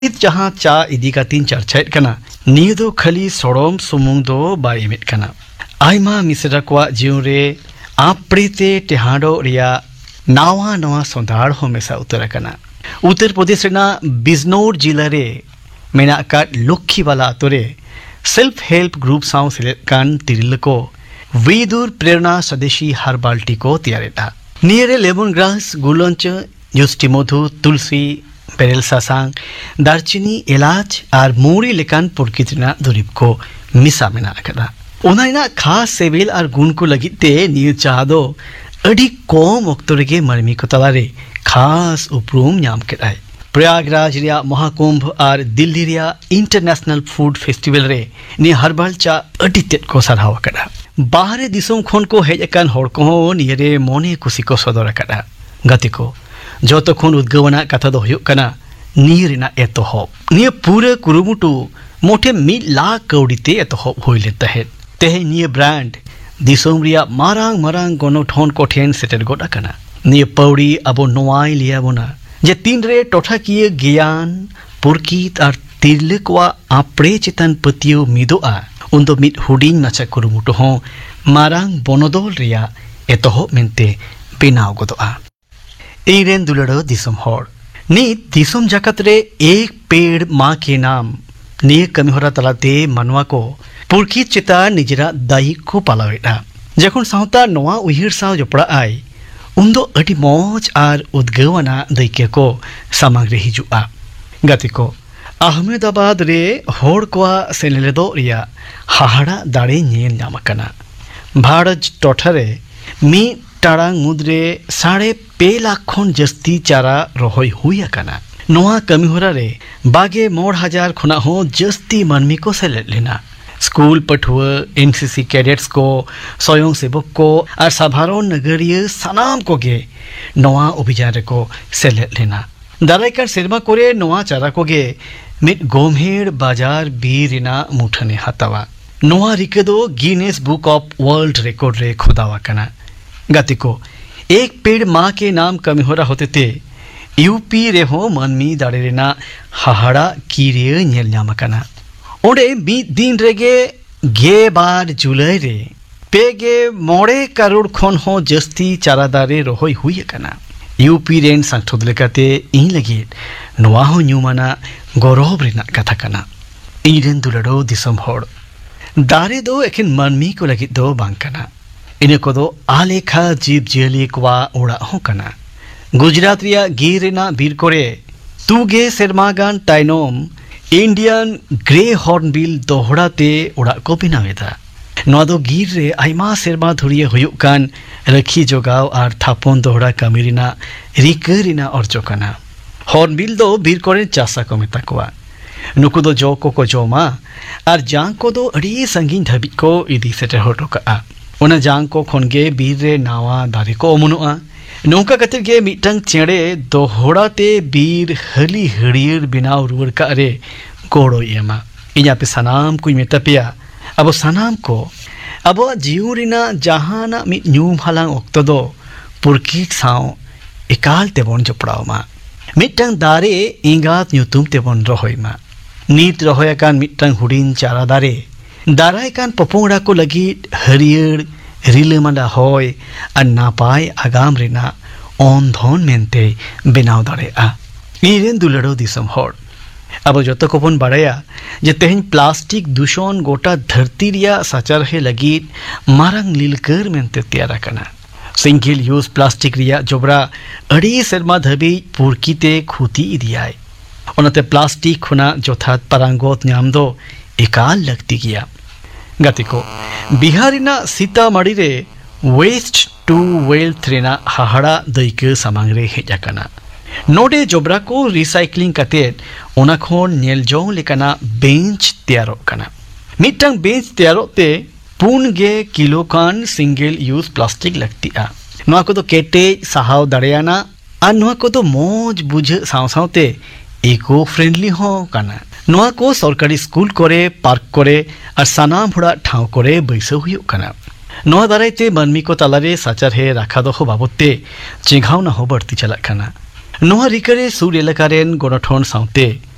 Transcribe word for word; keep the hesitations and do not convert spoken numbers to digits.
जहाँ चा इदी कातीन चर्चाएत कना निया दो खाली सोड़ोम सुमुंग दो बाय एमेट कना आयमा मिसरा क्वा जीवन रे आपड़ेते टेहाडो रिया नावा नवा सोंदाड़ हो मेसा उतर कना उत्तर प्रदेश रेना बिजनौर जिला रे मेना का लक्ष्मी वाला अतोरे सेल्फ हेल्प ग्रुप साउ सेलेक्ट कान तिरिल को वेदुर प्रेरणा स्वदेशी हर्बाल्टी को तैयारेटा नियरे लेमन ग्रास गुलंच युष्टि मधु तुलसी पेरेल सासांग दारचिनी इलाज और मूरी लेकान पुरकितना दुरीब को मिसा मेना अकदा उनाइना खास सेवेल और गुण को लगिते निय चाहदो अडी कोम ओक्तोरेगे मरमी को तलारे खास उपरूम न्याम केदाय प्रयागराज रिया महाकुंभ और दिल्ली रिया इंटरनेशनल फूड फेस्टिवल रे नि हर्बल चा अडी तेट को सराहवा कदा बाहरे दिसोम खोन को हेज अकान होड़ को नियरे मोने कुसी को सदर कदा गति को जोतो खोन उद्गवना कथा दो हुयुक कना नीरिना एतोहब निय पूरे कुरुमुटु मोठे मिद लाख कौड़ीते एतोहब होइले तहेत तेहे निय ब्रांड दिसोम रिया मारांग मारांग गोनो ठोन को ठेन सेटेर गोड अकना निय पौड़ी अबो नोवाई लिया बोना जे तीन रे टोठा किए ज्ञान पुरकित और तिरलेकवा आपड़े चितन पतियो मिदोआ उन्दो मिद हुडिंग नाचा कुरुमुटु हो मारांग बोनोदोल रिया एतोहब मेंते बेनाव गोदोआ इरेन दुलड़ो दिसम होड़ नी दिसम जगत रे एक पेड़ माँ के नाम निये कमिहोरा तलाते मनवा को पुरकित चिता निजरा दाई को पालावेटा जखन सावता नोआ उहिर साव जपड़ा आई उन्दो अडी मौज आर उद्गवना दैके को सामग्री हिजुआ गति को अहमदाबाद रे होड़ कोआ सेलेदो रिया हाहाड़ा दाड़े नेल नाम कना भारत टोठारे मी टाड़ांग मुद्रे साढ़े पे लाख खन जस्ती चारा रोहय हुई अकना नोआ कमिहोरा रे बागे मोड़ हजार खुना हो जस्ती मनमी को सेलेद लेना स्कूल पठुआ एनसीसी कैडेट्स को स्वयं सेवक को और साधारण नगरीय सनाम को गे नोआ अभियान को सेलेद लेना दारायकार सेरमा कोरे नोआ चारा को गे मिट गोमहेड़ बाजार बीरिना मुठने हतावा नोआ रिकेदो Guinness book of world record रे खुदावा कना गति को एक पेड़ माँ के नाम कमिहोरा होते थे यूपी रे हो मनमी दाड़े रेना हाहाड़ा कीरे नेल न्यामकना ओडे मी दिन रेगे गे बार जुलाई रे पेगे मोड़े करोड़ खन हो जस्ती चारादारे रोहय हुई कना यूपी रेन संगठन लेकाते इन लगे नोआ हो न्यूमाना गौरव रेना कथा कना इरेन दुलड़ो दिसम होड़ दारे दो एकिन मनमी को लगे दो बांग कना इने को दो आलेखा जीव जियली क्वा ओड़ा हो कना गुजरात रिया गिर रेना बीर कोरे तुगे सेरमागान टाइनोम इंडियन ग्रे हॉर्नबिल दोहड़ाते ओड़ा को बिनावेदा नोआ दो गिर रे आइमा सेरमा धुरिये हुयुक कान रखी जोगाव और थापोन दोहड़ा कमिरिना रिकरिना अर्जो कना हॉर्नबिल दो बीर कोरे चासा को मेता कोआ नुकु दो जो को को जोमा और जांग को दो अड़ी संगीन धबी को इदी सेटे होटो का उना जांग को खोनगे बीर रे नावा दारे को ओमुनुआ नौका कतिर गे मिटंग चेड़े दोहड़ाते बीर हली हड़ियर बिनाव रुवर का रे गोड़ो येमा इया पे सनाम कुई मेतापिया अब सनाम को अब जीवरिना जहाना मि न्यूम हलांग ओक्तो दो पुरकित साव एकाल तेबोन जपड़ाव मा मिटंग दारे इंगात न्यूतुम तेबोन रोहय मा नीत रोहय कान मिटंग हुडिन चारा दारे दाराय कान पपोंगड़ा को लगी हरियर रिलेमांडा होय और नापाय आगाम रेना ओन धोन मेंते बेनाव दाड़ेआ इरेन दुलड़ो दिसम होड़ अब जो को बन बाड़ाया जे तेहन प्लास्टिक दूषण गोटा धरती रिया साचार है लगी मारंग लीलकर मेंते तैयारा कना सिंगल यूज प्लास्टिक रिया जोबरा अड़ी सेरमा धबी पुरकिते खुती इदियाय ओनते प्लास्टिक खुना जोथात परांगोत न्याम दो एकाल लगती गया गति को बिहारिना सीतामढ़ी रे वेस्ट टू वेल्थ रेना हाहाड़ा दैके सामांग रे हेज अकना नोडे जोबरा को रिसाइक्लिंग कतेत ओना खोन नेल जोंग लेकना बेंच तैयारो कना मिटंग बेंच तैयारो ते पुन गे किलो कान सिंगल यूज प्लास्टिक लगती आ नोआ को तो केटे सहाव दाड़ेयाना आ नोआ को तो मौज बुझ साव सावते इको फ्रेंडली हो कना नोआ को सरकारी स्कूल करे पार्क करे और सानाम हुड़ा ठाव करे बैसो हुयुक कना नोआ दारायते मनमी को तालारे साचार हे राखा दो बाबते चेघाव ना हो बढ़ती चलक कना नोआ रिकरे सुर एलाकारेन गणठन सावते